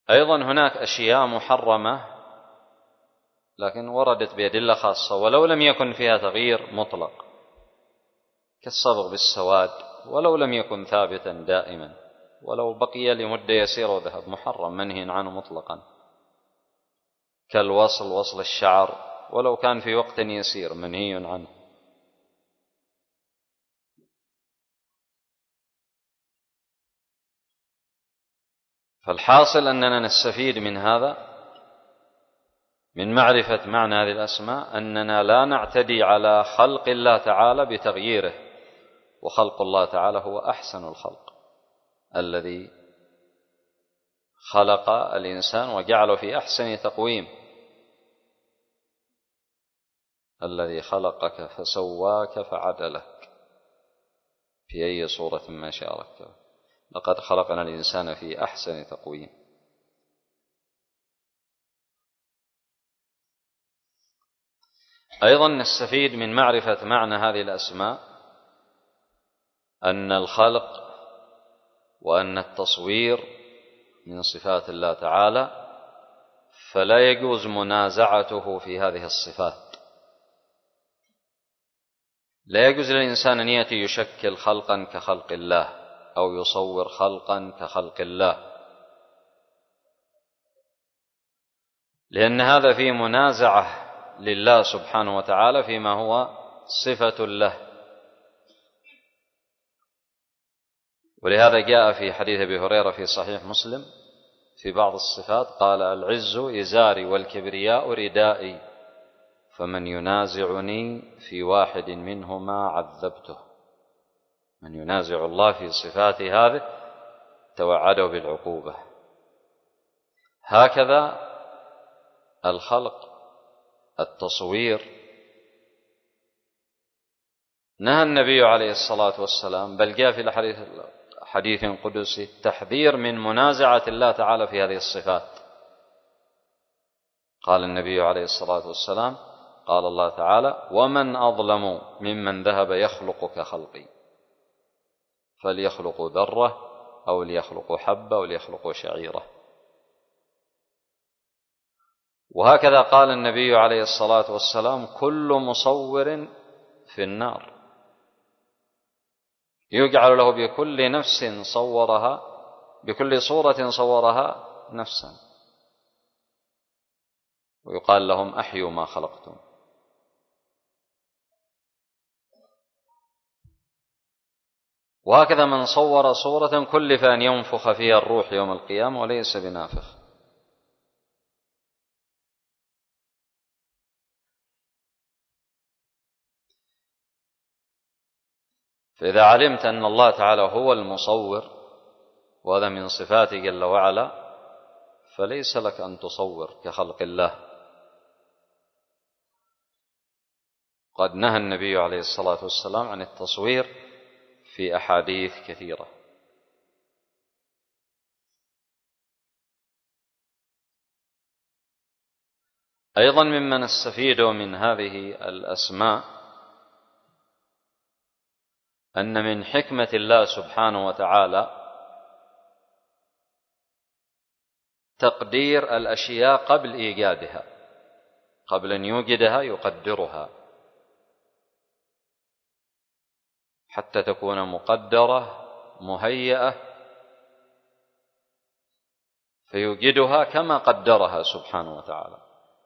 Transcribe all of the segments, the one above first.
أيضا هناك أشياء محرمة لكن وردت بأدلة خاصة ولو لم يكن فيها تغيير مطلق، كالصبغ بالسواد ولو لم يكن ثابتا دائما، ولو بقي لمدة يسيرة وذهب، محرم منهي عنه مطلقا، وصل الشعر ولو كان في وقت يسير منهي عنه. فالحاصل أننا نستفيد من هذا، من معرفة معنى هذه الأسماء، أننا لا نعتدي على خلق الله تعالى بتغييره، وخلق الله تعالى هو أحسن الخلق، الذي خلق الإنسان وجعله في أحسن تقويم، الذي خلقك فسواك فعدلك في أي صورة ما شاء ركبك، لقد خلقنا الإنسان في أحسن تقويم. أيضا نستفيد من معرفة معنى هذه الأسماء أن الخلق وأن التصوير من صفات الله تعالى، فلا يجوز منازعته في هذه الصفات. لا يجوز للإنسان أن يأتي يشكل خلقا كخلق الله أو يصور خلقا كخلق الله، لأن هذا فيه منازعة لله سبحانه وتعالى فيما هو صفة له. ولهذا جاء في حديث أبي هريرة في صحيح مسلم في بعض الصفات قال: العز إزاري والكبرياء ردائي، فمن ينازعني في واحد منهما عذبته. من ينازع الله في صفات هذه توعده بالعقوبة. هكذا الخلق، التصوير، نهى النبي عليه الصلاة والسلام، بل جاء في حديث قدسي التحذير من منازعة الله تعالى في هذه الصفات. قال النبي عليه الصلاة والسلام: قال الله تعالى: ومن أظلم ممن ذهب يخلق كخلقي، فليخلق ذرة أو ليخلق حبة أو ليخلق شعيرة. وهكذا قال النبي عليه الصلاة والسلام: كل مصور في النار، يجعل له بكل نفس صورها، بكل صورة صورها نفسا، ويقال لهم: أحيوا ما خلقتم. وهكذا من صور صورة كلف أن ينفخ فيها الروح يوم القيامة وليس بنافخ. فإذا علمت أن الله تعالى هو المصور، وهذا من صفاته جل وعلا، فليس لك أن تصور كخلق الله. قد نهى النبي عليه الصلاة والسلام عن التصوير في أحاديث كثيرة. أيضا مما نستفيد من هذه الأسماء أن من حكمة الله سبحانه وتعالى تقدير الأشياء قبل إيجادها، قبل أن يوجدها يقدرها حتى تكون مقدرة مهيئة، فيوجدها كما قدرها سبحانه وتعالى.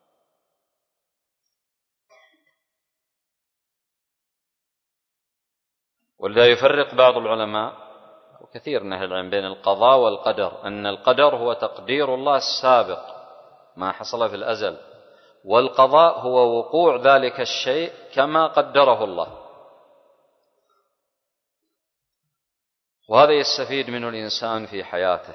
ولذا يفرق بعض العلماء وكثير من أهل العلم بين القضاء والقدر، أن القدر هو تقدير الله السابق ما حصل في الأزل، والقضاء هو وقوع ذلك الشيء كما قدره الله. وهذا يستفيد منه الإنسان في حياته،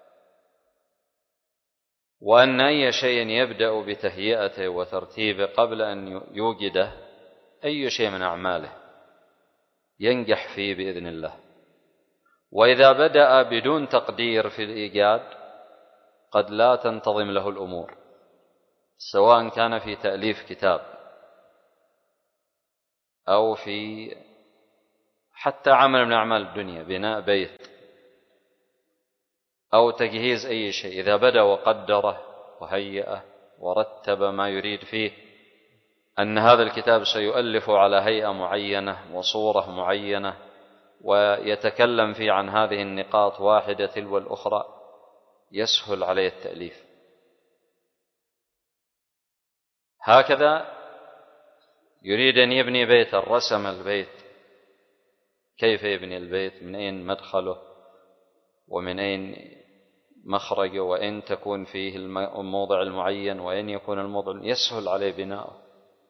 وأن أي شيء يبدأ بتهيئته وترتيبه قبل أن يوجده أي شيء من أعماله ينجح فيه بإذن الله. وإذا بدأ بدون تقدير في الإيجاد قد لا تنتظم له الأمور، سواء كان في تأليف كتاب أو في حتى عمل من أعمال الدنيا، بناء بيت، أو تجهيز أي شيء، إذا بدأ وقدره وهيئه ورتب ما يريد فيه، أن هذا الكتاب سيؤلف على هيئة معينة وصورة معينة، ويتكلم فيه عن هذه النقاط واحدة تلو الأخرى، يسهل عليه التأليف. هكذا يريد أن يبني بيتا، رسم البيت، كيف يبني البيت، من أين مدخله ومن أين مخرجه، وأين تكون فيه الموضع المعين وأين يكون الموضع، يسهل عليه بناؤه.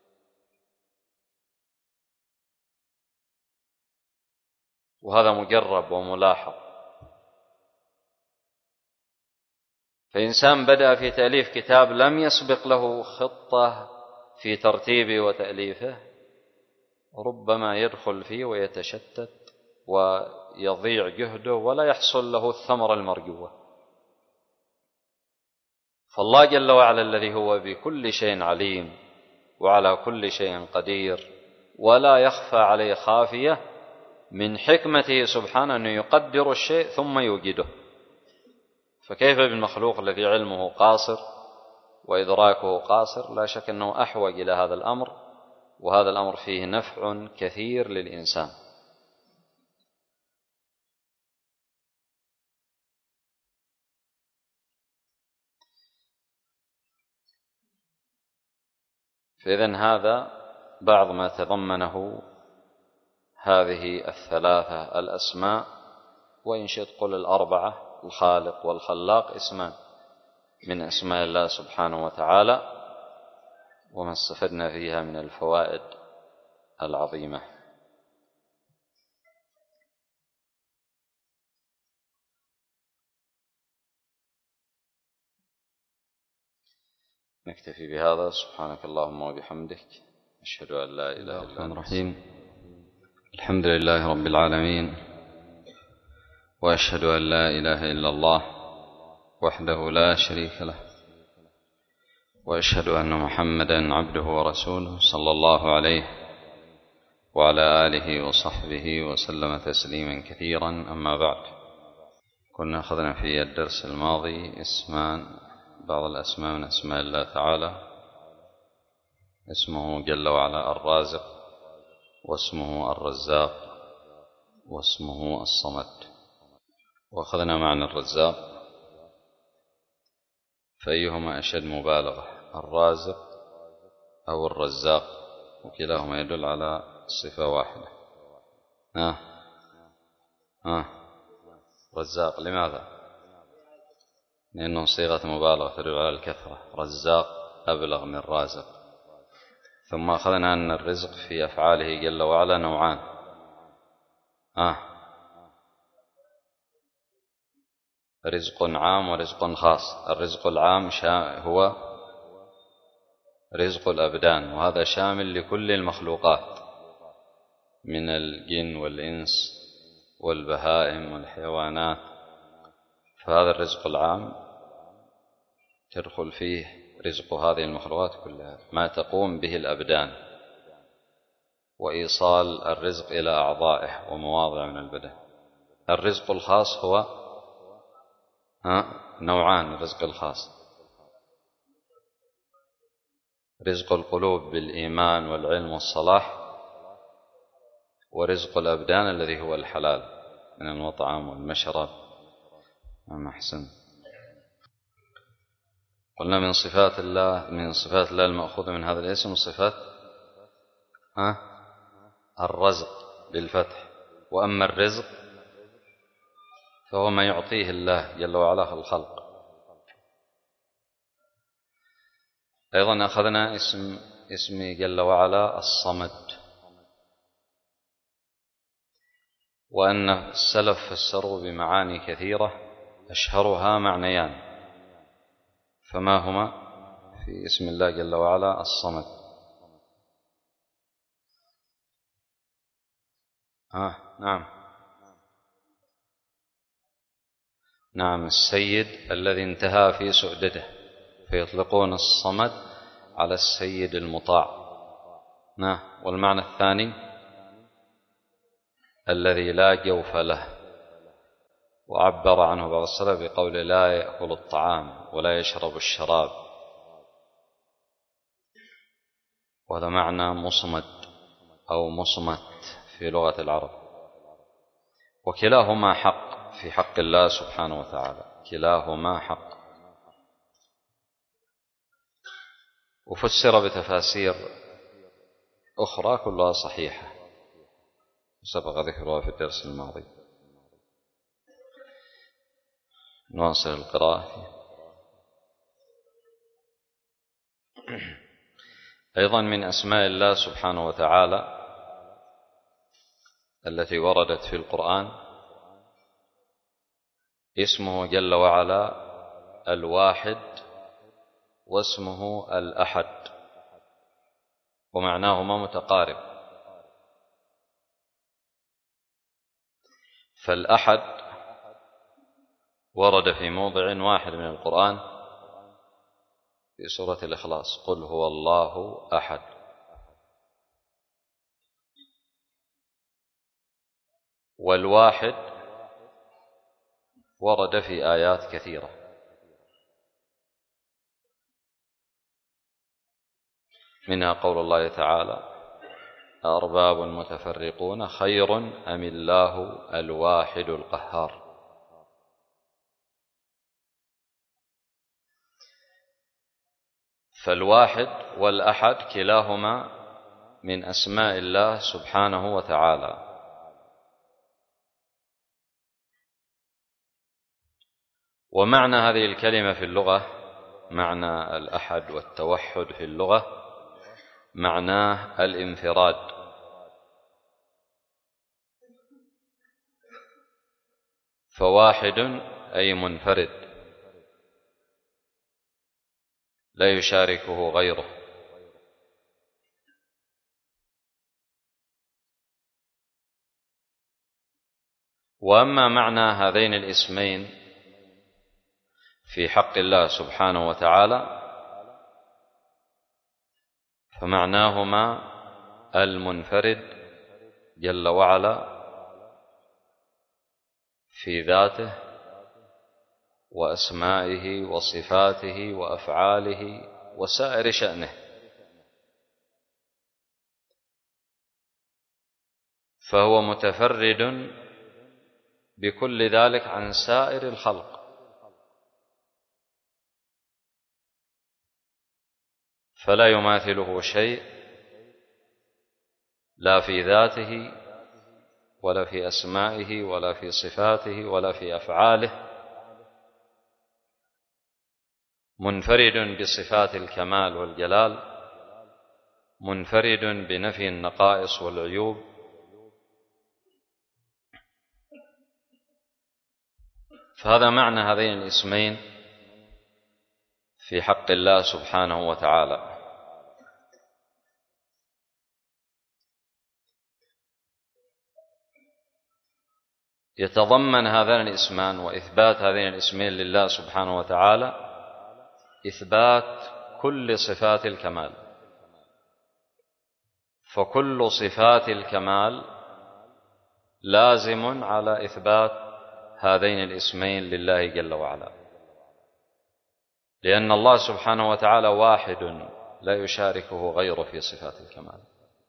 وهذا مجرب وملاحظ. فإنسان بدأ في تأليف كتاب لم يسبق له خطة في ترتيبه وتأليفه، ربما يدخل فيه ويتشتت ويضيع جهده ولا يحصل له الثمرة المرجوة. فالله جل وعلا الذي هو بكل شيء عليم وعلى كل شيء قدير ولا يخفى عليه خافية، من حكمته سبحانه أنه يقدر الشيء ثم يوجده. فكيف بالمخلوق الذي علمه قاصر وإدراكه قاصر؟ لا شك أنه أحوج إلى هذا الأمر، وهذا الأمر فيه نفع كثير للإنسان. فإذن هذا بعض ما تضمنه هذه الثلاثة الأسماء، وإن شئت قل الأربعة، الخالق والخلاق، اسمان من أسماء الله سبحانه وتعالى، وما استفدنا فيها من الفوائد العظيمة. نكتفي بهذا. سبحانك اللهم وبحمدك، أشهد أن لا إله إلا أنت. الرحيم. الحمد لله رب العالمين، وأشهد أن لا إله إلا الله وحده لا شريك له، وأشهد أن محمدا عبده ورسوله صلى الله عليه وعلى آله وصحبه وسلم تسليما كثيرا. أما بعد، كنا أخذنا في الدرس الماضي بعض الأسماء من أسماء الله تعالى، اسمه جل وعلا الرازق، واسمه الرزاق، واسمه الصمد. وأخذنا معنى الرزاق، فأيهما أشد مبالغة، الرازق أو الرزاق، وكلاهما يدل على صفة واحدة. رزاق، لماذا؟ لأنه صيغة مبالغة تدل على الكثرة، رزاق أبلغ من رازق. ثم أخذنا أن الرزق في أفعاله جل وعلا نوعان، رزق عام ورزق خاص. الرزق العام هو رزق الأبدان، وهذا شامل لكل المخلوقات من الجن والإنس والبهائم والحيوانات. فهذا الرزق العام تدخل فيه رزق هذه المخلوقات كلها، ما تقوم به الأبدان، وإيصال الرزق إلى أعضائه ومواضع من البدن. الرزق الخاص هو نوعان، الرزق الخاص رزق القلوب بالإيمان والعلم والصلاح، ورزق الأبدان الذي هو الحلال من المطعم والمشرب. أحسن. قلنا من صفات الله المأخوذة من هذا الاسم صفات الرزق بالفتح. وأما الرزق فهو ما يعطيه الله جل وعلا الخلق. أيضا أخذنا اسم جل وعلا الصمد، وأن السلف فسروا بمعاني كثيرة، أشهرها معنيان. فما هما في اسم الله جل وعلا الصمد؟ نعم، السيد الذي انتهى في سؤدده، فيطلقون الصمد على السيد المطاع. والمعنى الثاني الذي لا جوف له، وعبر عنه بعض السلف بقول لا يأكل الطعام ولا يشرب الشراب، وهذا معنى مصمت أو مصمت في لغة العرب، وكلاهما حق في حق الله سبحانه وتعالى، كلاهما حق. وفسر بتفاسير أخرى كلها صحيحة سبق ذكرها في الدرس الماضي. نواصل القراءة. أيضا من أسماء الله سبحانه وتعالى التي وردت في القرآن اسمه جل وعلا الواحد، واسمه الأحد، ومعناهما متقارب. فالأحد ورد في موضع واحد من القرآن في سورة الإخلاص: قل هو الله أحد. والواحد ورد في آيات كثيرة، منها قول الله تعالى: أأرباب متفرقون خير أم الله الواحد القهار. فالواحد والأحد كلاهما من أسماء الله سبحانه وتعالى. ومعنى هذه الكلمة في اللغة، معنى الأحد والتوحد في اللغة، معناه الانفراد، فواحد أي منفرد لا يشاركه غيره. وأما معنى هذين الاسمين في حق الله سبحانه وتعالى فمعناهما المنفرد جل وعلا في ذاته وأسمائه وصفاته وأفعاله وسائر شأنه، فهو متفرد بكل ذلك عن سائر الخلق، فلا يماثله شيء، لا في ذاته ولا في أسمائه ولا في صفاته ولا في أفعاله، منفرد بصفات الكمال والجلال، منفرد بنفي النقائص والعيوب، فهذا معنى هذين الاسمين في حق الله سبحانه وتعالى. يتضمن هذان الاسمان وإثبات هذين الاسمين لله سبحانه وتعالى إثبات كل صفات الكمال، فكل صفات الكمال لازم على إثبات هذين الاسمين لله جل وعلا، لأن الله سبحانه وتعالى واحد لا يشاركه غيره في صفات الكمال.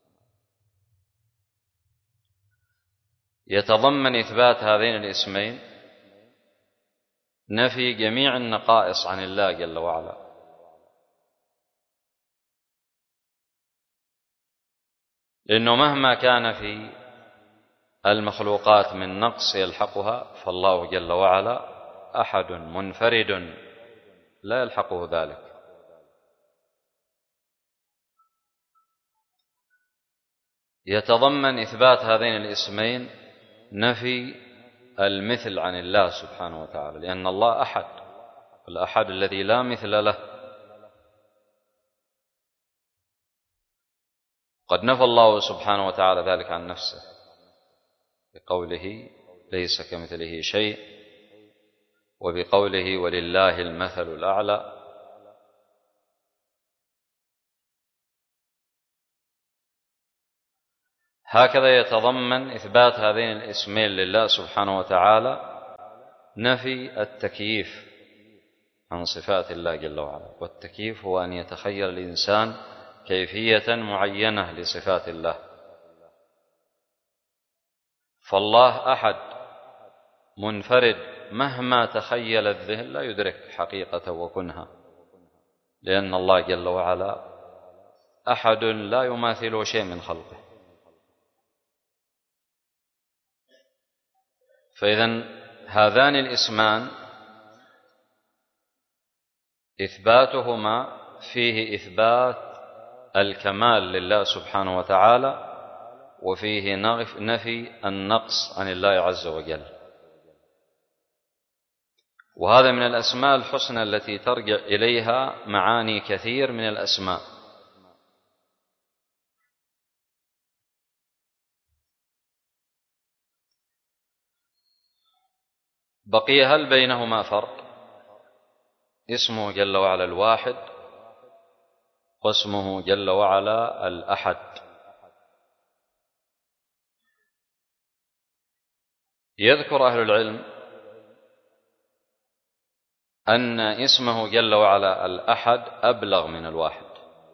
يتضمن إثبات هذين الاسمين نفي جميع النقائص عن الله جل وعلا، لأنه مهما كان في المخلوقات من نقص يلحقها فالله جل وعلا أحد منفرد لا يلحقه ذلك. يتضمن إثبات هذين الاسمين نفي المثل عن الله سبحانه وتعالى، لأن الله أحد، الأحد الذي لا مثل له. قد نفى الله سبحانه وتعالى ذلك عن نفسه بقوله ليس كمثله شيء، وبقوله ولله المثل الأعلى. هكذا يتضمن إثبات هذين الاسمين لله سبحانه وتعالى نفي التكييف عن صفات الله جل وعلا، والتكييف هو أن يتخيل الإنسان كيفية معينة لصفات الله. فالله أحد منفرد مهما تخيل الذهن لا يدرك حقيقة وكنها، لأن الله جل وعلا أحد لا يماثله شيء من خلقه. فإذن هذان الاسمان إثباتهما فيه إثبات الكمال لله سبحانه وتعالى، وفيه نفي النقص عن الله عز وجل. وهذا من الأسماء الحسنى التي ترجع إليها معاني كثير من الأسماء. بقي هل بينهما فرق؟ اسمه جل وعلا الواحد، واسمه جل وعلا الأحد. يذكر أهل العلم أن اسمه جل وعلا الأحد أبلغ من الواحد،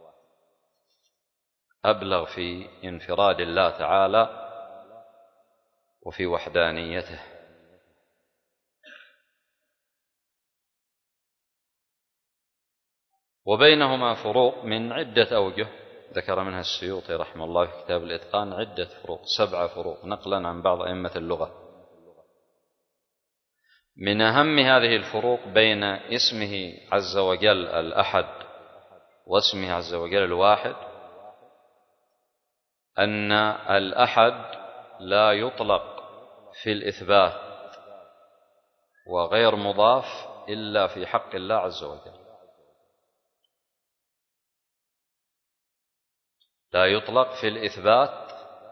أبلغ في انفراد الله تعالى وفي وحدانيته. وبينهما فروق من عدة أوجه ذكر منها السيوطي رحمه الله في كتاب الإتقان عدة فروق، 7 فروق نقلا عن بعض أئمة اللغة. من أهم هذه الفروق بين اسمه عز وجل الأحد واسمه عز وجل الواحد أن الأحد لا يطلق في الإثبات وغير مضاف إلا في حق الله عز وجل، لا يطلق في الإثبات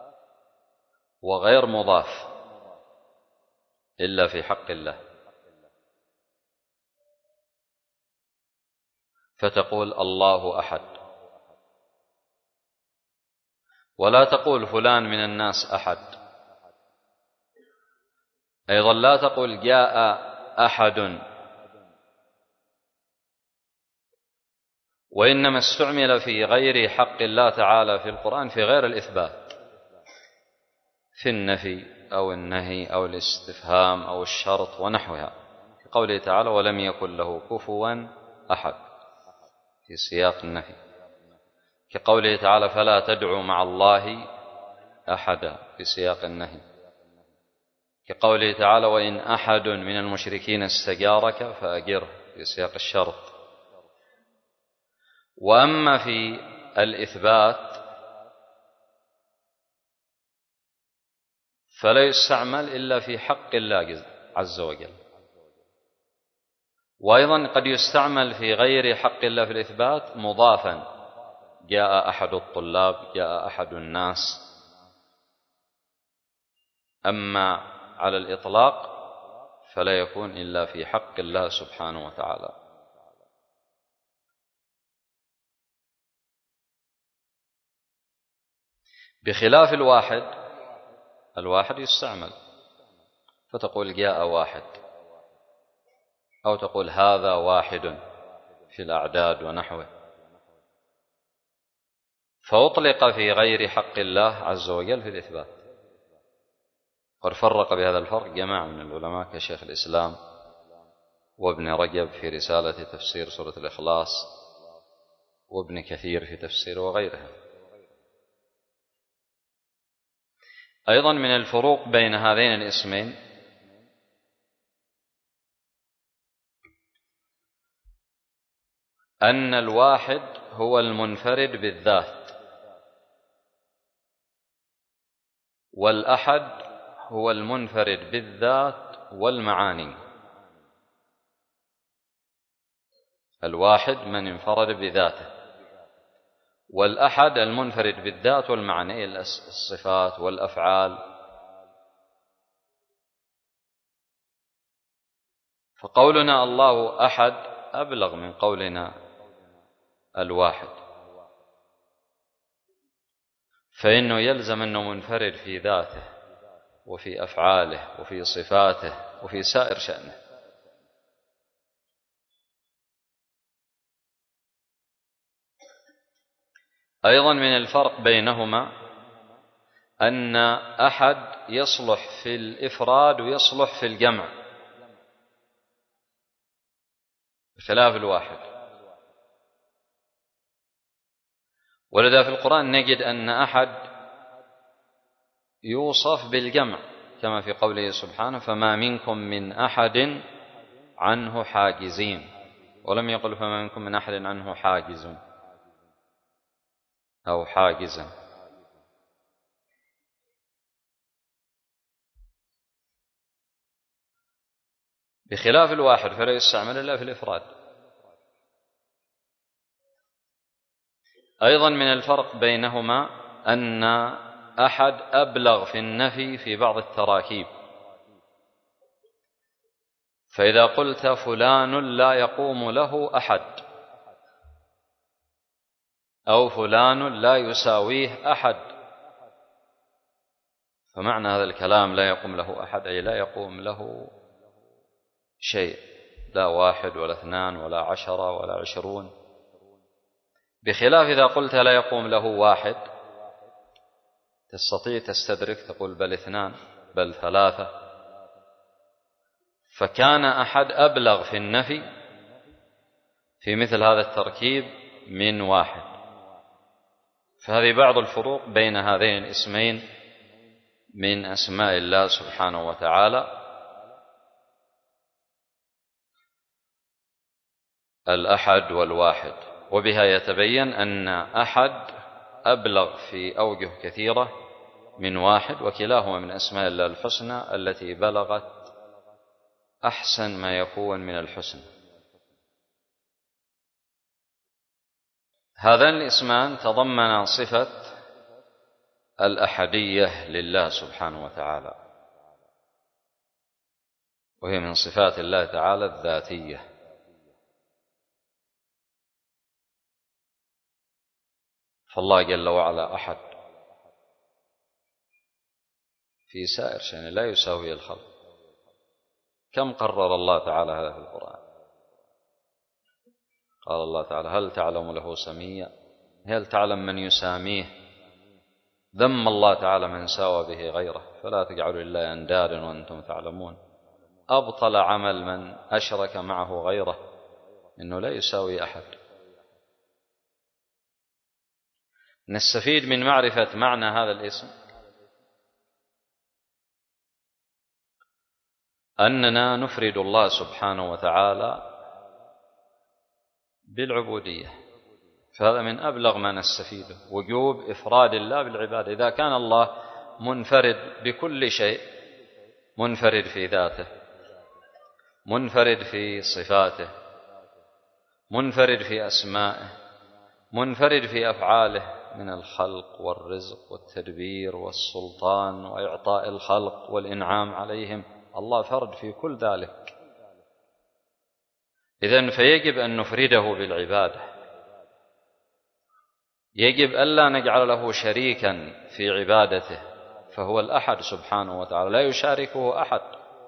وغير مضاف إلا في حق الله. فتقول الله أحد، ولا تقول فلان من الناس أحد. أيضا لا تقول جاء أحد، وإنما استعمل في غير حق الله تعالى في القرآن في غير الإثبات، في النفي أو النهي أو الاستفهام أو الشرط ونحوها، كقوله تعالى ولم يكن له كفوا أحد في سياق النفي، كقوله تعالى فلا تدعوا مع الله أحدا في سياق النهي، كقوله تعالى وإن أحد من المشركين استجارك فأجره في سياق الشرط. وأما في الإثبات فلا يستعمل إلا في حق الله عز وجل، وأيضا قد يستعمل في غير حق الله في الإثبات مضافا، جاء أحد الطلاب، جاء أحد الناس. أما على الإطلاق فلا يكون إلا في حق الله سبحانه وتعالى. بخلاف الواحد، الواحد يستعمل، فتقول جاء واحد، أو تقول هذا واحد في الأعداد ونحوه، فأطلق في غير حق الله عز وجل في الإثبات. قد فرق بهذا الفرق جماعة من العلماء كشيخ الإسلام وابن رجب في رسالة تفسير سورة الإخلاص، وابن كثير في تفسير وغيرها. أيضا من الفروق بين هذين الاسمين أن الواحد هو المنفرد بالذات، والأحد هو المنفرد بالذات والمعاني. الواحد من انفرد بذاته، والأحد المنفرد بالذات والمعاني، الصفات والأفعال. فقولنا الله أحد أبلغ من قولنا الواحد، فإنه يلزم أنه منفرد في ذاته وفي أفعاله وفي صفاته وفي سائر شأنه. أيضا من الفرق بينهما أن أحد يصلح في الإفراد ويصلح في الجمع بخلاف الواحد. ولذا في القرآن نجد أن أحد يوصف بالجمع كما في قوله سبحانه فما منكم من أحد عنه حاجزين، ولم يقل فما منكم من أحد عنه حاجز أو حاجزا. بخلاف الواحد فلا يستعمل إلا في الإفراد. أيضا من الفرق بينهما أن أحد أبلغ في النفي في بعض التراكيب، فإذا قلت فلان لا يقوم له أحد أو فلان لا يساويه أحد، فمعنى هذا الكلام لا يقوم له أحد أي لا يقوم له شيء، لا واحد ولا اثنان ولا 10 ولا 20. بخلاف إذا قلت لا يقوم له واحد تستطيع تستدرك تقول بل 2 بل 3. فكان أحد أبلغ في النفي في مثل هذا التركيب من واحد. فهذه بعض الفروق بين هذين الاسمين من أسماء الله سبحانه وتعالى، الأحد والواحد. وبها يتبين أن أحد أبلغ في أوجه كثيرة من واحد، وكلاهما من أسماء الله الحسنى التي بلغت أحسن ما يكون من الحسن. هذان الاسمان تضمنا صفة الأحدية لله سبحانه وتعالى، وهي من صفات الله تعالى الذاتية. فالله جل وعلا أحد في سائر شأنه لا يساوي الخلق. كم قرر الله تعالى هذا في القرآن؟ قال الله تعالى هل تعلم له سميا، هل تعلم من يساميه. ذم الله تعالى من ساوى به غيره، فلا تجعلوا لله أندادا وأنتم تعلمون. أبطل عمل من أشرك معه غيره، إنه لا يساوي أحد. نستفيد من معرفة معنى هذا الاسم أننا نفرد الله سبحانه وتعالى بالعبودية، فهذا من أبلغ ما نستفيده، وجوب إفراد الله بالعبادة. إذا كان الله منفرد بكل شيء، منفرد في ذاته، منفرد في صفاته، منفرد في أسمائه، منفرد في أفعاله من الخلق والرزق والتدبير والسلطان وإعطاء الخلق والإنعام عليهم، الله فرد في كل ذلك. إذن فيجب أن نفرده بالعبادة، يجب ألا نجعل له شريكا في عبادته، فهو الأحد سبحانه وتعالى لا يشاركه أحد.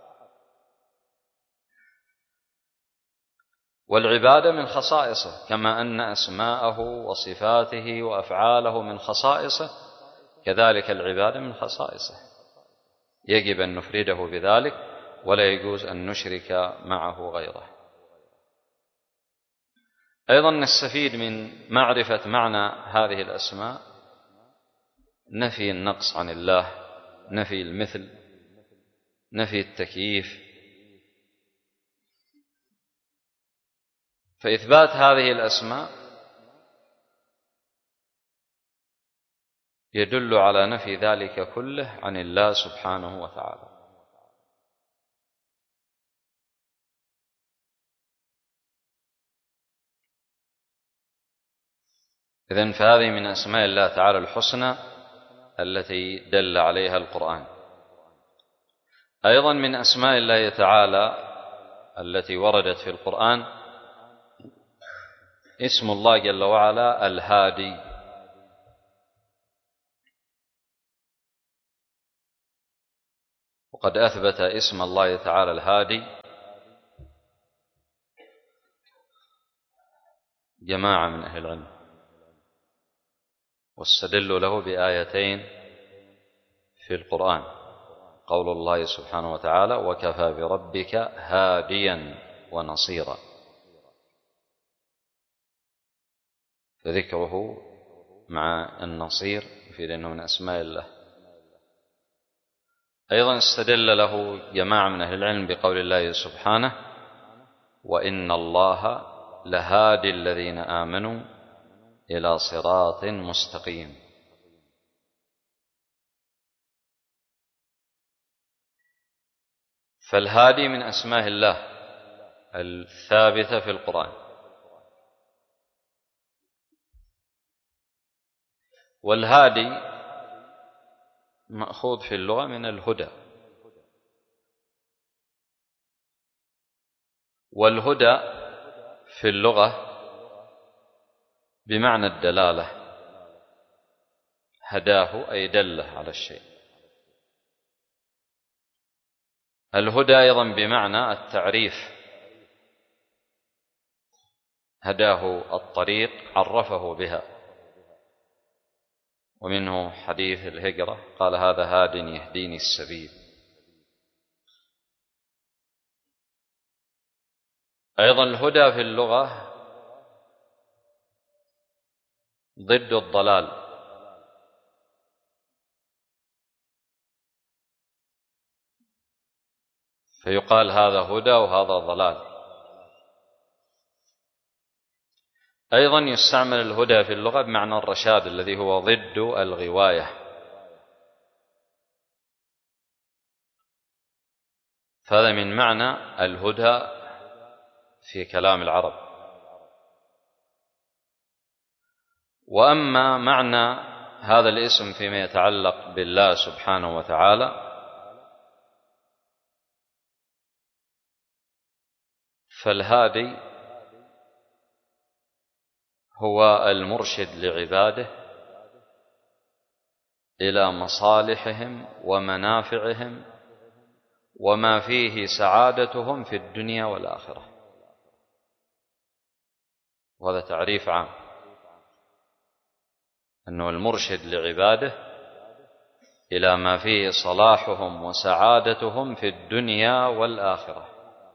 والعبادة من خصائصه، كما أن أسماءه وصفاته وأفعاله من خصائصه، كذلك العبادة من خصائصه، يجب أن نفرده بذلك ولا يجوز أن نشرك معه غيره. أيضا نستفيد من معرفة معنى هذه الأسماء نفي النقص عن الله، نفي المثل، نفي التكييف. فإثبات هذه الأسماء يدل على نفي ذلك كله عن الله سبحانه وتعالى. إذن فهذه من أسماء الله تعالى الحسنى التي دل عليها القرآن. أيضا من أسماء الله تعالى التي وردت في القرآن اسم الله جل وعلا الهادي. وقد أثبت اسم الله تعالى الهادي جماعة من أهل العلم، واستدلوا له بآيتين في القرآن: قول الله سبحانه وتعالى: وكفى بربك هاديا ونصيرا، فذكره مع النصير يفيد أنه من أسماء الله. أيضا استدل له جماعة من أهل العلم بقول الله سبحانه: وإن الله لهادي الذين آمنوا إلى صراط مستقيم. فالهادي من أسماء الله الثابتة في القرآن، والهادي مأخوذ في اللغة من الهدى، والهدى في اللغة بمعنى الدلالة، هداه أي دله على الشيء. الهدى أيضا بمعنى التعريف، هداه الطريق عرفه بها، ومنه حديث الهجرة قال: هذا هاد يهديني السبيل. أيضا الهدى في اللغة ضد الضلال، فيقال هذا هدى وهذا ضلال. أيضا يستعمل الهدى في اللغة بمعنى الرشاد الذي هو ضد الغواية، فهذا من معنى الهدى في كلام العرب. وأما معنى هذا الاسم فيما يتعلق بالله سبحانه وتعالى، فالهادي هو المرشد لعباده إلى مصالحهم ومنافعهم وما فيه سعادتهم في الدنيا والآخرة. وهذا تعريف عام، أنه المرشد لعباده إلى ما فيه صلاحهم وسعادتهم في الدنيا والآخرة،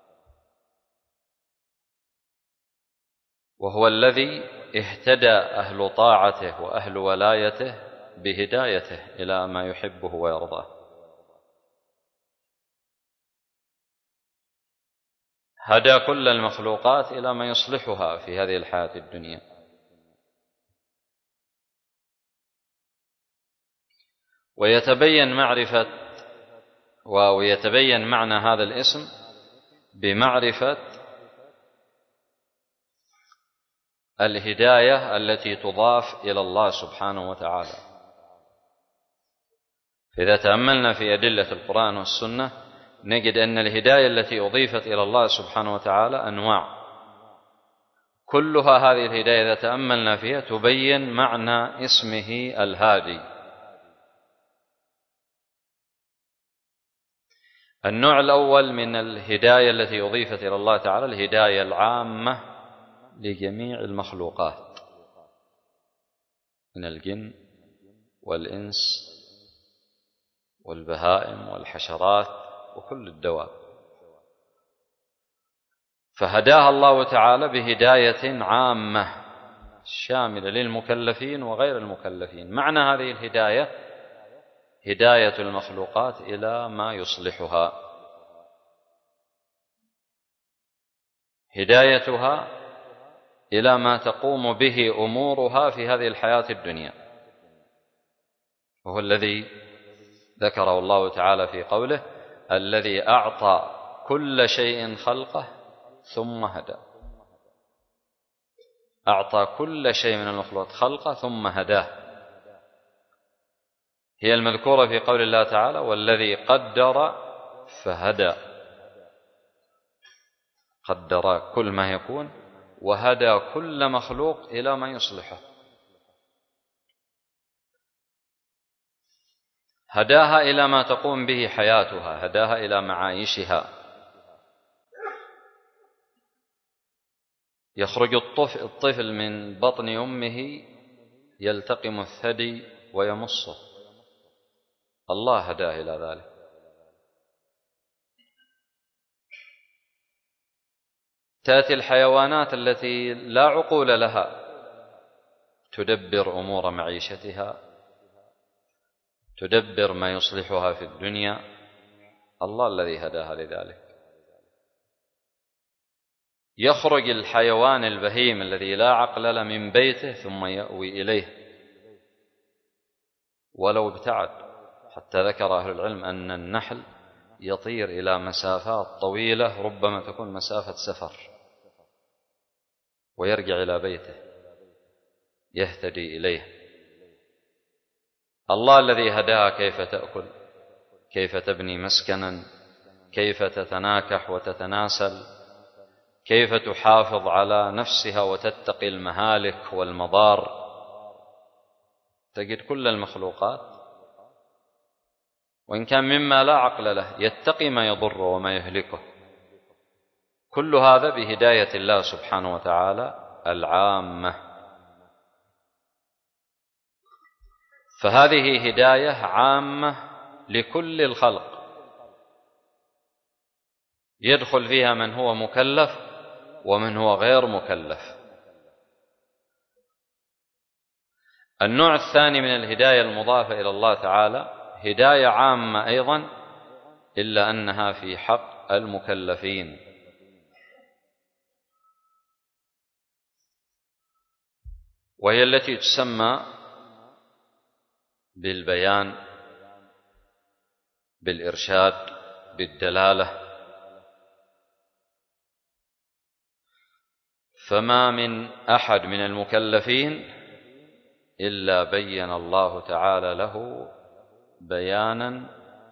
وهو الذي اهتدى أهل طاعته وأهل ولايته بهدايته إلى ما يحبه ويرضاه. هدى كل المخلوقات إلى ما يصلحها في هذه الحياة الدنيا. ويتبين معنى هذا الاسم بمعرفة الهداية التي تضاف إلى الله سبحانه وتعالى. فإذا تأملنا في أدلة القرآن والسنة نجد أن الهداية التي أضيفت إلى الله سبحانه وتعالى أنواع، كلها هذه الهداية إذا تأملنا فيها تبين معنى اسمه الهادي. النوع الأول من الهداية التي أضيفت إلى الله تعالى الهداية العامة لجميع المخلوقات من الجن والإنس والبهائم والحشرات وكل الدواب، فهداها الله تعالى بهداية عامة شاملة للمكلفين وغير المكلفين. معنى هذه الهداية هداية المخلوقات إلى ما يصلحها، هدايتها إلى ما تقوم به أمورها في هذه الحياة الدنيا، وهو الذي ذكره الله تعالى في قوله: الذي أعطى كل شيء خلقه ثم هدى. أعطى كل شيء من المخلوقات خلقه ثم هداه، هي المذكورة في قول الله تعالى: والذي قدر فهدى، قدر كل ما يكون وهدى كل مخلوق إلى ما يصلحه. هداها إلى ما تقوم به حياتها، هداها إلى معايشها. يخرج الطفل من بطن أمه يلتقم الثدي ويمصه، الله هداه إلى ذلك. تأتي الحيوانات التي لا عقول لها تدبر أمور معيشتها، تدبر ما يصلحها في الدنيا، الله الذي هداها لذلك. يخرج الحيوان البهيم الذي لا عقل له من بيته ثم يأوي إليه ولو ابتعد، حتى ذكر أهل العلم أن النحل يطير إلى مسافات طويلة ربما تكون مسافة سفر ويرجع إلى بيته يهتدي إليه. الله الذي هداها كيف تأكل، كيف تبني مسكنا، كيف تتناكح وتتناسل، كيف تحافظ على نفسها وتتقي المهالك والمضار. تجد كل المخلوقات وإن كان مما لا عقل له يتقي ما يضره وما يهلكه، كل هذا بهداية الله سبحانه وتعالى العامة. فهذه هداية عامة لكل الخلق، يدخل فيها من هو مكلف ومن هو غير مكلف. النوع الثاني من الهداية المضافة إلى الله تعالى هداية عامة أيضا، إلا أنها في حق المكلفين، وهي التي تسمى بالبيان، بالإرشاد، بالدلالة. فما من أحد من المكلفين إلا بين الله تعالى له بيانا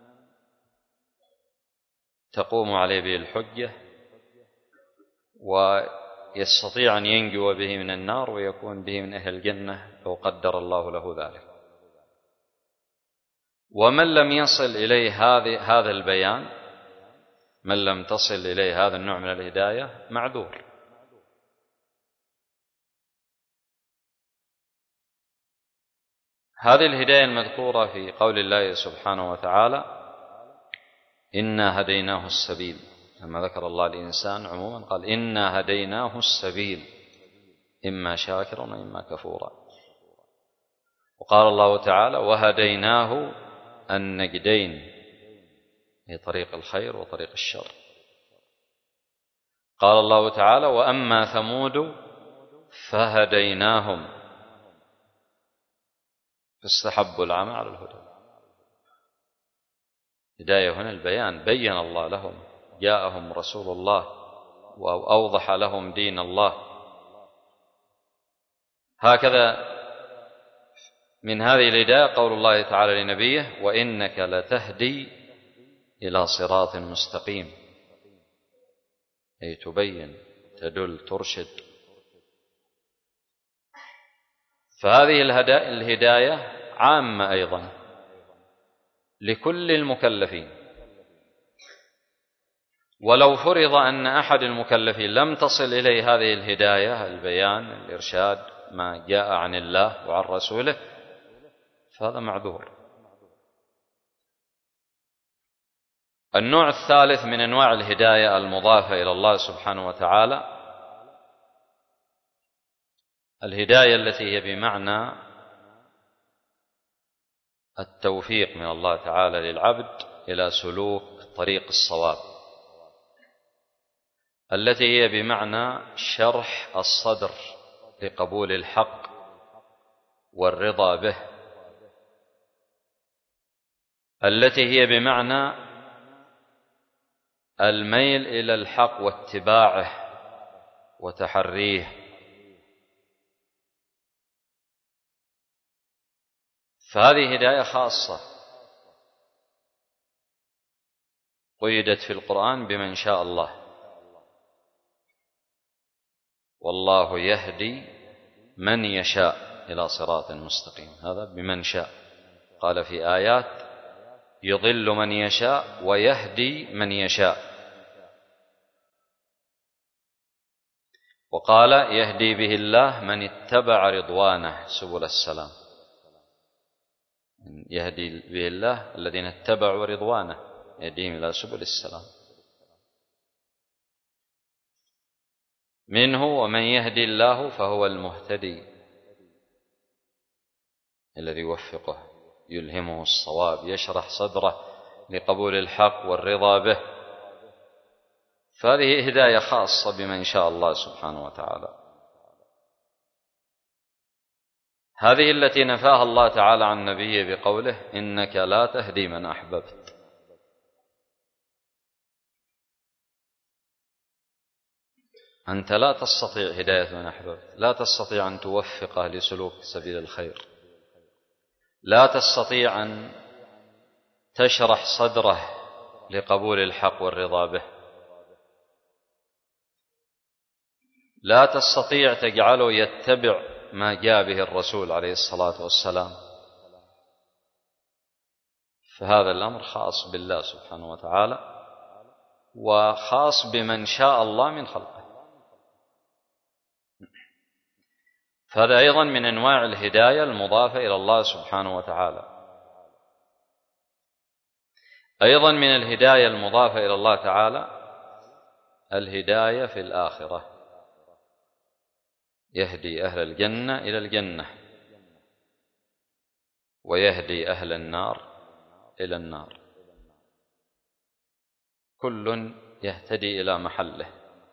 تقوم عليه به الحجة ويستطيع أن ينجو به من النار ويكون به من أهل الجنة لو قدر الله له ذلك. ومن لم يصل إليه هذا البيان، من لم تصل إليه هذا النوع من الهداية معذور. هذه الهداية المذكورة في قول الله سبحانه وتعالى إنا هديناه السبيل، لما ذكر الله الإنسان عموما قال إنا هديناه السبيل إما شاكرا وإما كفورا. وقال الله تعالى وهديناه النجدين، هي طريق الخير وطريق الشر. قال الله تعالى وأما ثمود فهديناهم فاستحبوا العمى على الهدى. هداية هنا البيان، بين الله لهم، جاءهم رسول الله وأوضح لهم دين الله. هكذا من هذه الهداية قول الله تعالى لنبيه وإنك لتهدي إلى صراط مستقيم، أي تبين، تدل، ترشد. فهذه الهداية عامة أيضا لكل المكلفين. ولو فرض أن أحد المكلفين لم تصل إليه هذه الهداية، البيان، الإرشاد، ما جاء عن الله وعن رسوله، فهذا معذور. النوع الثالث من أنواع الهداية المضافة إلى الله سبحانه وتعالى الهداية التي هي بمعنى التوفيق من الله تعالى للعبد إلى سلوك طريق الصواب، التي هي بمعنى شرح الصدر لقبول الحق والرضا به، التي هي بمعنى الميل إلى الحق واتباعه وتحريه. فهذه هداية خاصة قيدت في القرآن بمن شاء الله، والله يهدي من يشاء إلى صراط مستقيم. هذا بمن شاء. قال في آيات يضل من يشاء ويهدي من يشاء. وقال يهدي به الله من اتبع رضوانه سبل السلام، يهدي به الله الذين اتبعوا رضوانه يهديهم إلى سبل السلام. منه ومن يهدي الله فهو المهتدي الذي يوفقه يلهمه الصواب، يشرح صدره لقبول الحق والرضا به، فهذه هداية خاصة بمن شاء الله سبحانه وتعالى. هذه التي نفاها الله تعالى عن نبيه بقوله إنك لا تهدي من أحببت. أنت لا تستطيع هداية من أحببت، لا تستطيع أن توفقه لسلوك سبيل الخير، لا تستطيع أن تشرح صدره لقبول الحق والرضا به، لا تستطيع تجعله يتبع ما جاء به الرسول عليه الصلاة والسلام. فهذا الأمر خاص بالله سبحانه وتعالى وخاص بمن شاء الله من خلقه. فهذا أيضا من أنواع الهداية المضافة إلى الله سبحانه وتعالى. أيضا من الهداية المضافة إلى الله تعالى الهداية في الآخرة، يهدي أهل الجنة إلى الجنة ويهدي أهل النار إلى النار، كل يهتدي إلى محله.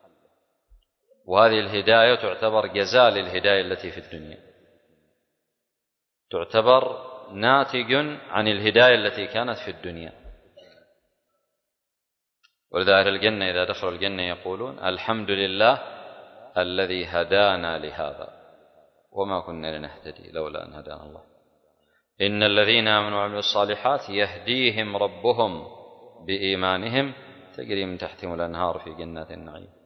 وهذه الهداية تعتبر جزاء للهداية التي في الدنيا، تعتبر ناتج عن الهداية التي كانت في الدنيا. ولذا أهل الجنة إذا دخلوا الجنة يقولون الحمد لله الذي هدانا لهذا وما كنا لنهتدي لولا أن هدانا الله. إن الذين آمنوا وعملوا الصالحات يهديهم ربهم بإيمانهم تجري من تحتهم الأنهار في جنات النعيم.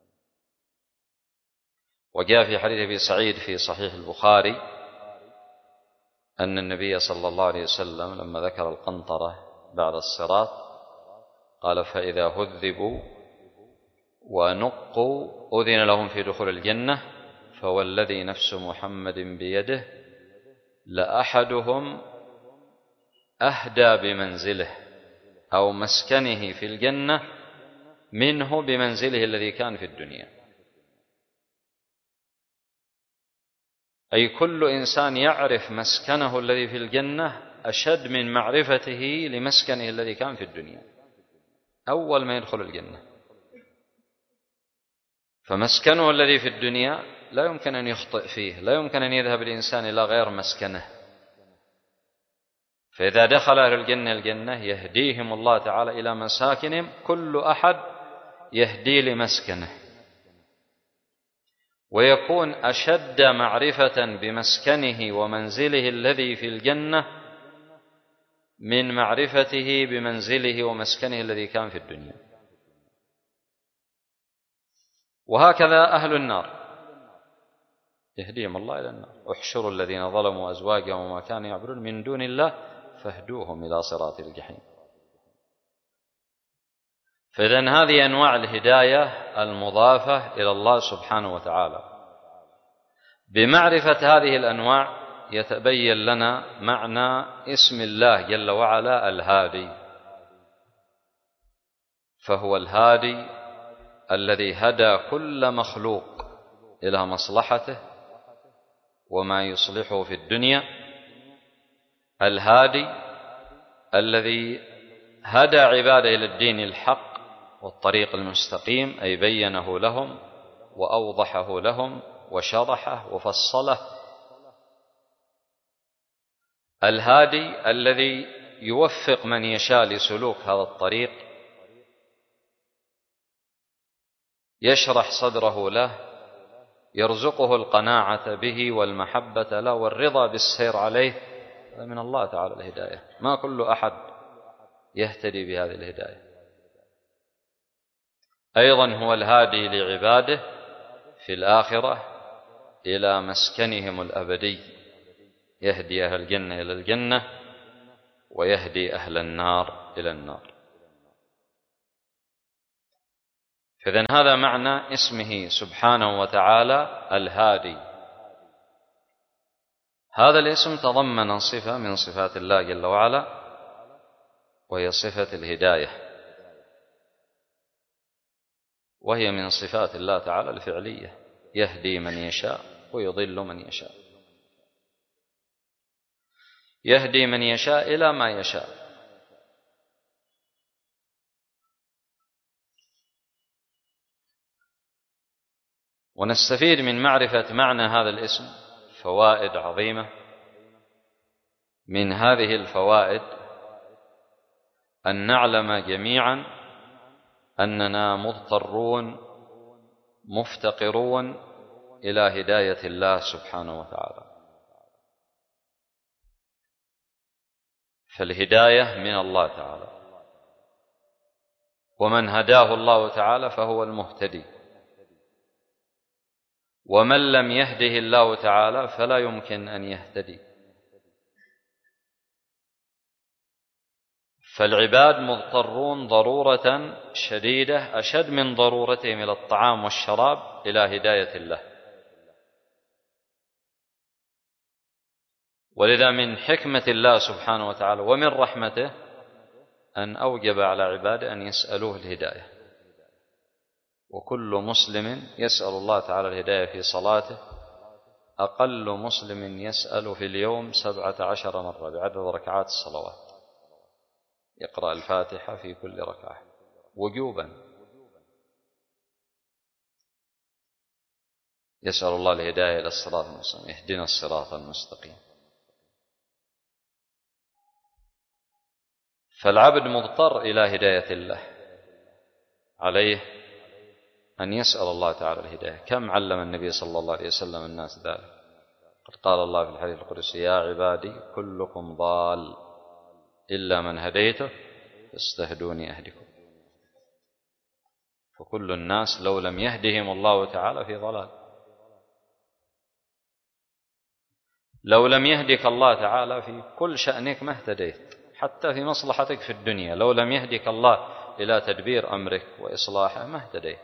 وجاء في حديث أبي سعيد في صحيح البخاري أن النبي صلى الله عليه وسلم لما ذكر القنطرة بعد الصراط قال فإذا هذبوا ونقوا أذن لهم في دخول الجنة فوالذي نفس محمد بيده لأحدهم أهدى بمنزله أو مسكنه في الجنة منه بمنزله الذي كان في الدنيا. أي كل إنسان يعرف مسكنه الذي في الجنة أشد من معرفته لمسكنه الذي كان في الدنيا أول ما يدخل الجنة. فمسكنه الذي في الدنيا لا يمكن أن يخطئ فيه، لا يمكن أن يذهب الإنسان إلى غير مسكنه. فإذا دخل أهل الجنة يهديهم الله تعالى إلى مساكنهم، كل أحد يهدي لمسكنه، ويكون أشد معرفة بمسكنه ومنزله الذي في الجنة من معرفته بمنزله ومسكنه الذي كان في الدنيا. وهكذا أهل النار يهديهم الله إلى النار. احشروا الذين ظلموا أزواجهم وما كانوا يعبدون من دون الله فاهدوهم إلى صراط الجحيم. فإذن هذه أنواع الهداية المضافة إلى الله سبحانه وتعالى. بمعرفة هذه الأنواع يتبين لنا معنى اسم الله جل وعلا الهادي. فهو الهادي الذي هدى كل مخلوق إلى مصلحته وما يصلحه في الدنيا، الهادي الذي هدى عباده إلى الدين الحق والطريق المستقيم، أي بينه لهم وأوضحه لهم وشرحه وفصله. الهادي الذي يوفق من يشاء لسلوك هذا الطريق، يشرح صدره له، يرزقه القناعة به والمحبة له والرضا بالسير عليه. هذا من الله تعالى الهداية، ما كل أحد يهتدي بهذه الهداية. أيضا هو الهادي لعباده في الآخرة إلى مسكنهم الأبدي، يهدي أهل الجنة إلى الجنة ويهدي أهل النار إلى النار. فإذن هذا معنى اسمه سبحانه وتعالى الهادي. هذا الاسم تضمن صفة من صفات الله جل وعلا، وهي صفة الهداية، وهي من صفات الله تعالى الفعلية، يهدي من يشاء ويضل من يشاء، يهدي من يشاء إلى ما يشاء. ونستفيد من معرفة معنى هذا الاسم فوائد عظيمة. من هذه الفوائد أن نعلم جميعا أننا مضطرون مفتقرون إلى هداية الله سبحانه وتعالى، فالهداية من الله تعالى، ومن هداه الله تعالى فهو المهتدي، ومن لم يهده الله تعالى فلا يمكن أن يهتدي. فالعباد مضطرون ضرورة شديدة أشد من ضرورتهم إلى الطعام والشراب إلى هداية الله. ولذا من حكمة الله سبحانه وتعالى ومن رحمته أن أوجب على عباده أن يسألوه الهداية، وكل مسلم يسأل الله تعالى الهداية في صلاته، أقل مسلم يسأل في اليوم 17 مرة بعدد ركعات الصلوات، يقرأ الفاتحة في كل ركعة وجوبا، يسأل الله الهداية إلى الصراط المستقيم، اهدنا الصراط المستقيم. فالعبد مضطر إلى هداية الله، عليه أن يسأل الله تعالى الهداية. كم علم النبي صلى الله عليه وسلم الناس ذلك؟ قد قال الله في الحديث القدسي: يا عبادي كلكم ضال إلا من هديته فاستهدوني أهدكم. فكل الناس لو لم يهدهم الله تعالى في ضلال. لو لم يهدك الله تعالى في كل شأنك ما اهتديت، حتى في مصلحتك في الدنيا لو لم يهدك الله إلى تدبير أمرك وإصلاحه ما اهتديت.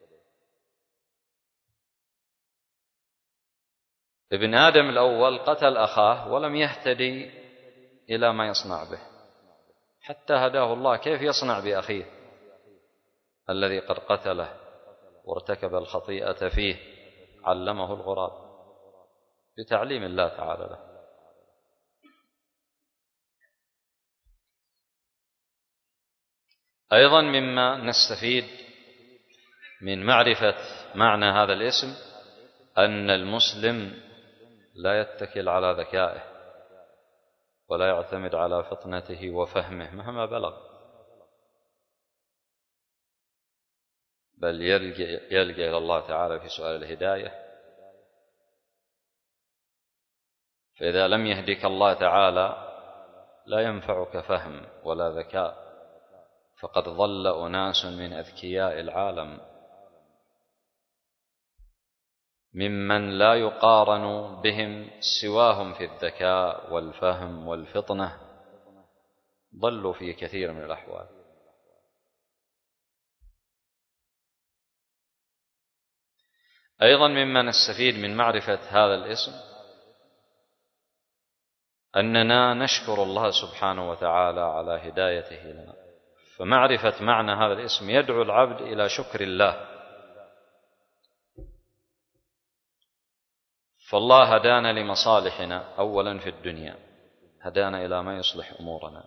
ابن آدم الأول قتل أخاه ولم يهتدي إلى ما يصنع به، حتى هداه الله كيف يصنع بأخيه الذي قد قتله وارتكب الخطيئة فيه، علمه الغراب بتعليم الله تعالى له. أيضا مما نستفيد من معرفة معنى هذا الاسم أن المسلم لا يتكل على ذكائه ولا يعتمد على فطنته وفهمه مهما بلغ، بل يلجأ إلى الله تعالى في سؤال الهداية. فإذا لم يهدك الله تعالى لا ينفعك فهم ولا ذكاء، فقد ضل أناس من أذكياء العالم ممن لا يقارن بهم سواهم في الذكاء والفهم والفطنة، ضلوا في كثير من الأحوال. أيضا مما نستفيد من معرفة هذا الاسم أننا نشكر الله سبحانه وتعالى على هدايته لنا. فمعرفة معنى هذا الاسم يدعو العبد إلى شكر الله. فالله هدانا لمصالحنا أولا في الدنيا، هدانا إلى ما يصلح أمورنا.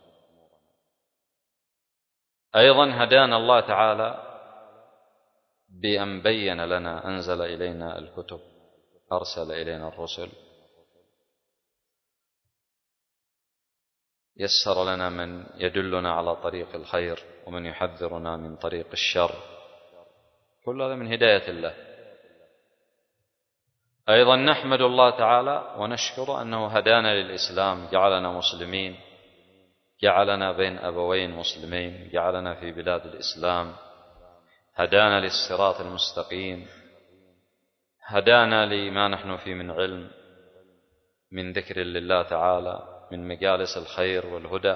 أيضا هدانا الله تعالى بأن بين لنا، أنزل إلينا الكتب، أرسل إلينا الرسل، يسر لنا من يدلنا على طريق الخير ومن يحذرنا من طريق الشر، كل هذا من هداية الله. أيضا نحمد الله تعالى ونشكر أنه هدانا للإسلام، جعلنا مسلمين، جعلنا بين أبوين مسلمين، جعلنا في بلاد الإسلام، هدانا للصراط المستقيم، هدانا لما نحن فيه من علم، من ذكر لله تعالى، من مجالس الخير والهدى،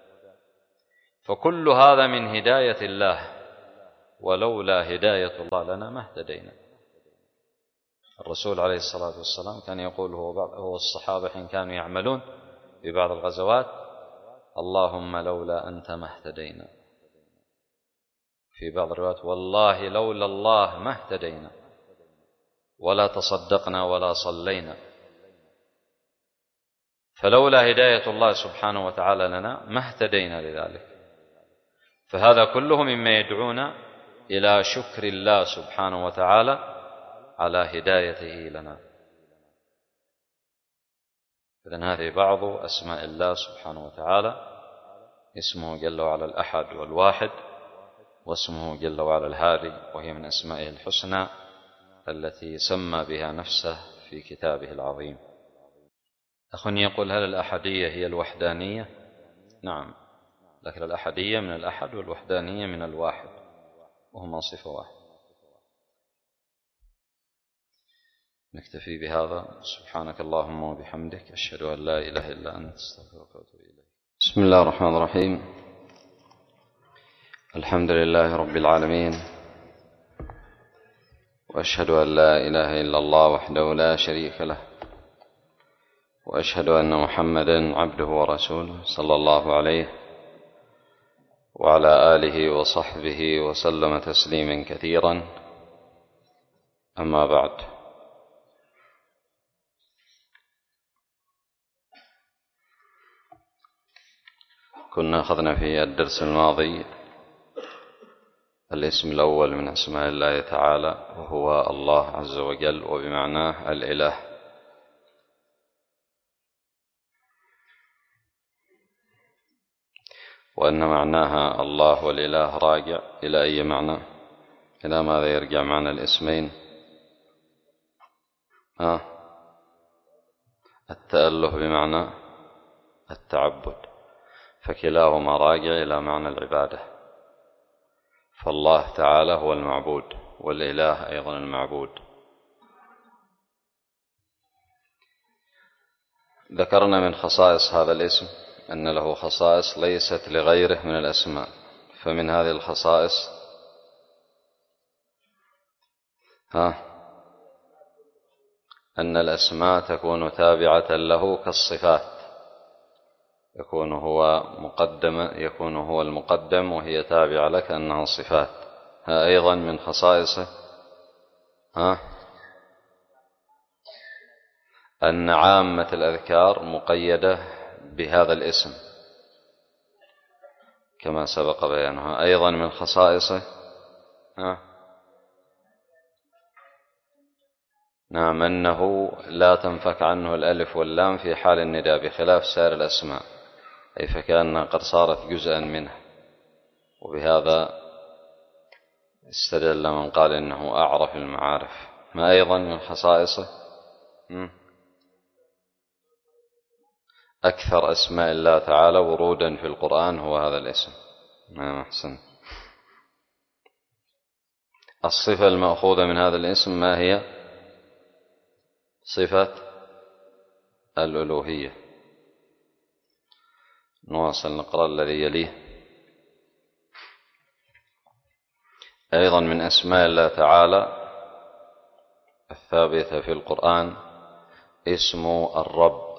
فكل هذا من هداية الله، ولولا هداية الله لنا ما اهتدينا. الرسول عليه الصلاة والسلام كان يقول هو الصحابة حين كانوا يعملون في بعض الغزوات: اللهم لولا أنت ما اهتدينا. في بعض الروايات: والله لولا الله ما اهتدينا ولا تصدقنا ولا صلينا. فلولا هداية الله سبحانه وتعالى لنا ما اهتدينا لذلك. فهذا كله مما يدعونا إلى شكر الله سبحانه وتعالى على هدايته لنا. إذن هذه بعض أسماء الله سبحانه وتعالى: اسمه جل وعلا الأحد والواحد، واسمه جل وعلا الهادي، وهي من أسمائه الحسنى التي سمى بها نفسه في كتابه العظيم. أخ يقول: هل الأحدية هي الوحدانية؟ نعم، لكن الأحدية من الأحد والوحدانية من الواحد، وهما صفة واحدة. نكتفي بهذا. سبحانك اللهم وبحمدك، أشهد أن لا إله إلا أنت، أستغفرك وأتوب إليك. بسم الله الرحمن الرحيم. الحمد لله رب العالمين، وأشهد أن لا إله إلا الله وحده لا شريك له، وأشهد أن محمدا عبده ورسوله صلى الله عليه وعلى آله وصحبه وسلم تسليما كثيرا. أما بعد، كنا أخذنا في الدرس الماضي الاسم الأول من أسماء الله تعالى، وهو الله عز وجل، وبمعناه الإله. وأن معناها الله والإله راجع إلى أي معنى؟ إلى ماذا يرجع معنى الاسمين؟ التأله بمعنى التعبد، فكلاهما راجع إلى معنى العبادة. فالله تعالى هو المعبود، والإله أيضا المعبود. ذكرنا من خصائص هذا الاسم أن له خصائص ليست لغيره من الأسماء. فمن هذه الخصائص أن الأسماء تكون تابعة له كالصفات، يكون هو المقدم وهي تابعة لك أنها صفات. أيضا من خصائصه أن عامة الأذكار مقيدة بهذا الاسم كما سبق بيانها. أيضا من خصائصه نعم أنه لا تنفك عنه الألف واللام في حال النداء، بخلاف سائر الأسماء، أي فكأنها قد صارت جزءا منه. وبهذا استدل من قال إنه أعرف المعارف. ما أيضا من خصائصه؟ أكثر أسماء الله تعالى ورودا في القرآن هو هذا الاسم. نعم، أحسن. الصفة المأخوذة من هذا الاسم ما هي؟ صفة الألوهية. نواصل نقرأ الذي يليه. أيضا من أسماء الله تعالى الثابتة في القرآن اسم الرب.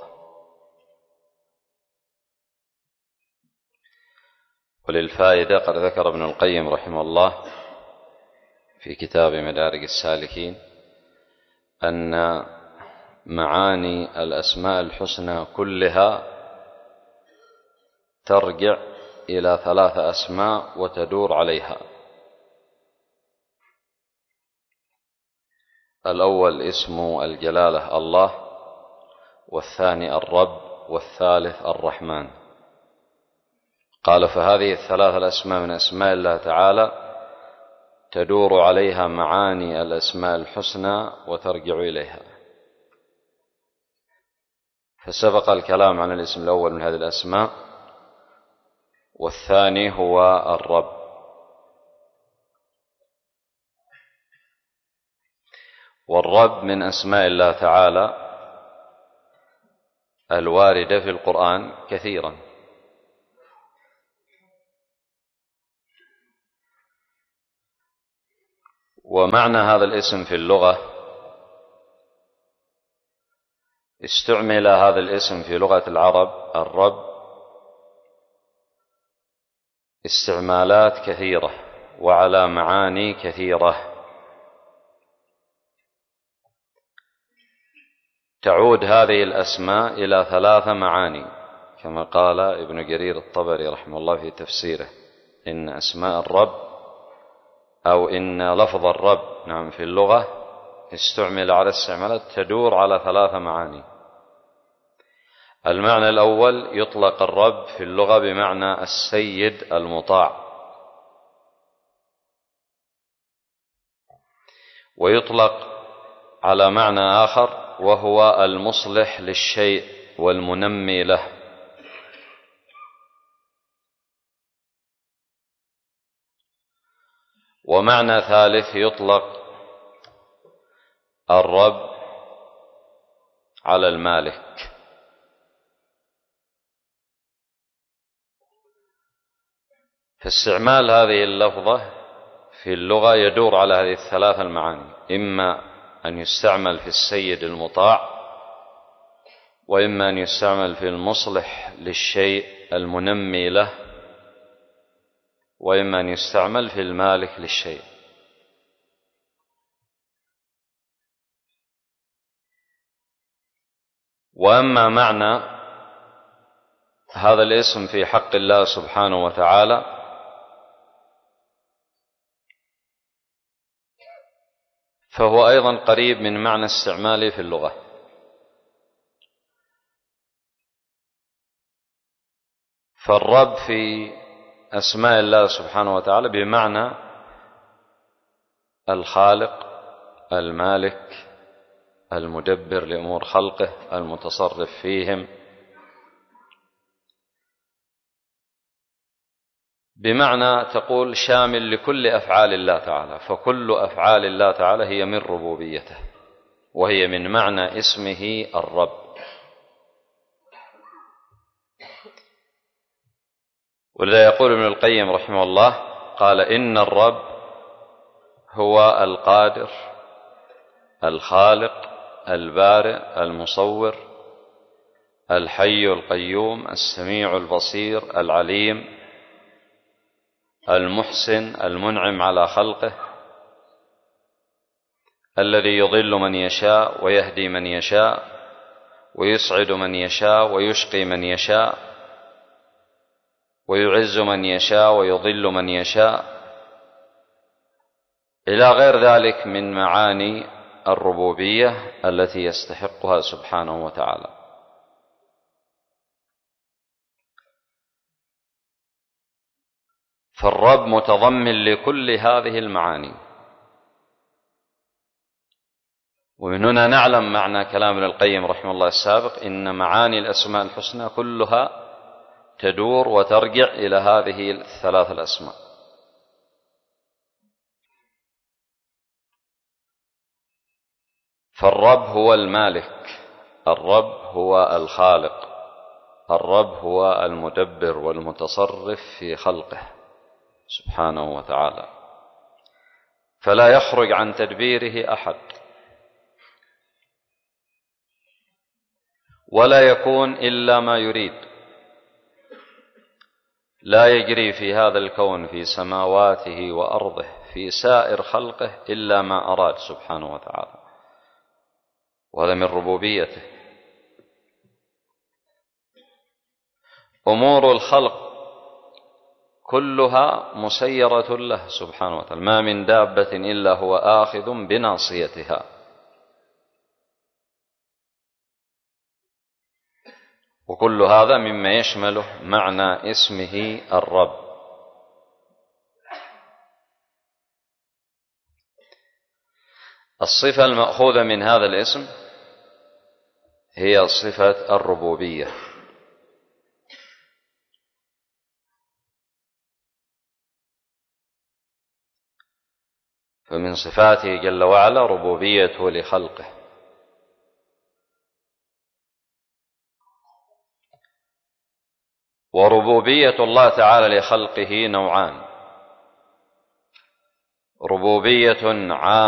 وللفائدة قد ذكر ابن القيم رحمه الله في كتاب مدارج السالكين أن معاني الأسماء الحسنى كلها ترجع إلى 3 أسماء وتدور عليها. الأول اسم الجلالة الله، والثاني الرب، والثالث الرحمن. قال: فهذه 3 الأسماء من أسماء الله تعالى تدور عليها معاني الأسماء الحسنى وترجع إليها. فسبق الكلام عن الاسم الأول من هذه الأسماء، والثاني هو الرب. والرب من أسماء الله تعالى الواردة في القرآن كثيرا. ومعنى هذا الاسم في اللغة، استعمل هذا الاسم في لغة العرب الرب استعمالات كثيرة وعلى معاني كثيرة. تعود هذه الأسماء إلى 3 معاني كما قال ابن جرير الطبري رحمه الله في تفسيره: إن أسماء الرب أو إن لفظ الرب نعم في اللغة استعمل على استعمالات تدور على 3 معاني. المعنى الأول: يطلق الرب في اللغة بمعنى السيد المطاع، ويطلق على معنى آخر وهو المصلح للشيء والمنمي له. ومعنى ثالث: يطلق الرب على المالك. فاستعمال هذه اللفظة في اللغة يدور على هذه ال3 المعاني: إما أن يستعمل في السيد المطاع، وإما أن يستعمل في المصلح للشيء المنمي له، وإما أن يستعمل في المالك للشيء. وأما معنى هذا الاسم في حق الله سبحانه وتعالى فهو أيضا قريب من معنى استعماله في اللغة. فالرب في أسماء الله سبحانه وتعالى بمعنى الخالق، المالك، المدبر لأمور خلقه، المتصرف فيهم، بمعنى تقول شامل لكل أفعال الله تعالى. فكل أفعال الله تعالى هي من ربوبيته، وهي من معنى اسمه الرب. ولذا يقول ابن القيم رحمه الله قال: إن الرب هو القادر الخالق البارئ المصور الحي القيوم السميع البصير العليم المحسن المنعم على خلقه، الذي يضل من يشاء ويهدي من يشاء ويسعد من يشاء ويشقي من يشاء ويعز من يشاء ويضل من يشاء، إلى غير ذلك من معاني الربوبية التي يستحقها سبحانه وتعالى. فالرب متضمن لكل هذه المعاني. ومن هنا نعلم معنى كلام ابن القيم رحمه الله السابق: إن معاني الأسماء الحسنى كلها تدور وترجع إلى هذه ال3 الأسماء. فالرب هو المالك، الرب هو الخالق، الرب هو المدبر والمتصرف في خلقه سبحانه وتعالى، فلا يخرج عن تدبيره أحد، ولا يكون إلا ما يريد. لا يجري في هذا الكون في سماواته وأرضه في سائر خلقه إلا ما أراد سبحانه وتعالى، وهذا من ربوبيته. أمور الخلق كلها مسيرة له سبحانه وتعالى، ما من دابة إلا هو آخذ بناصيتها. وكل هذا مما يشمله معنى اسمه الرب. الصفة المأخوذة من هذا الاسم هي صفة الربوبية. فمن صفاته جل وعلا ربوبيته لخلقه، وربوبية الله تعالى لخلقه نوعان: ربوبية عامة